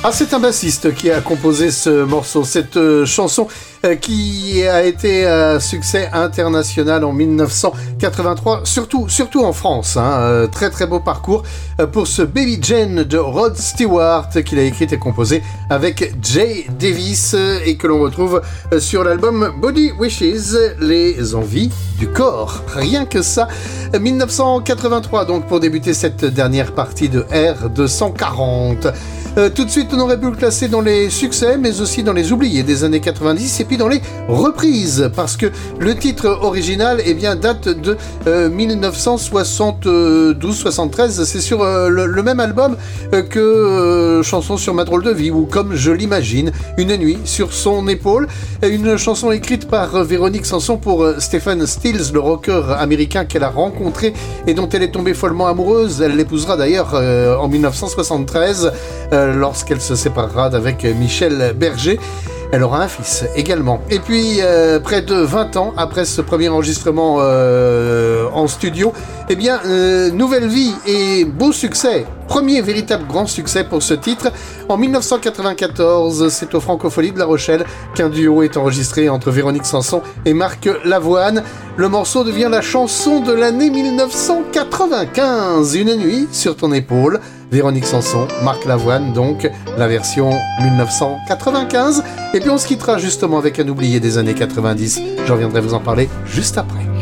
Ah, c'est un bassiste qui a composé ce morceau, cette chanson qui a été un succès international en 1983, surtout en France. Très très beau parcours pour ce Baby Jane de Rod Stewart qu'il a écrit et composé avec Jay Davis et que l'on retrouve sur l'album Body Wishes, les envies du corps. Rien que ça. 1983 donc pour débuter cette dernière partie de R240. Tout de suite, on aurait pu le classer dans les succès, mais aussi dans les oubliés des années 90 et puis dans les reprises, parce que le titre original date de 1972-73. C'est sur le même album que Chanson sur ma drôle de vie ou Comme je l'imagine, Une nuit sur son épaule. Une chanson écrite par Véronique Sanson pour Stephen Stills, le rocker américain qu'elle a rencontré et dont elle est tombée follement amoureuse. Elle l'épousera d'ailleurs en 1973. Lorsqu'elle se séparera d'avec Michel Berger. Elle aura un fils également. Et puis, près de 20 ans après ce premier enregistrement en studio, nouvelle vie et beau succès. Premier véritable grand succès pour ce titre. En 1994, c'est au Francophonie de La Rochelle qu'un duo est enregistré entre Véronique Sanson et Marc Lavoine. Le morceau devient la chanson de l'année 1995. Une nuit sur ton épaule. Véronique Sanson, Marc Lavoine, donc la version 1995. Et puis on se quittera justement avec un oublié des années 90. Je reviendrai vous en parler juste après.